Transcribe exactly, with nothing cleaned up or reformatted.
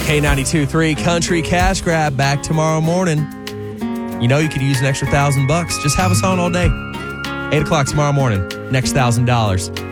K ninety-two point three Country Cash Grab back tomorrow morning. You know you could use an extra thousand bucks. Just have us on all day. eight o'clock tomorrow morning. Next thousand dollars.